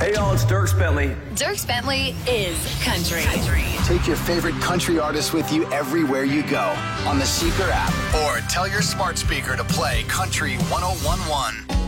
Hey, y'all, it's Dierks Bentley. Dierks Bentley is country. Take your favorite country artist with you everywhere you go on the Seeker app or tell your smart speaker to play Country 1011.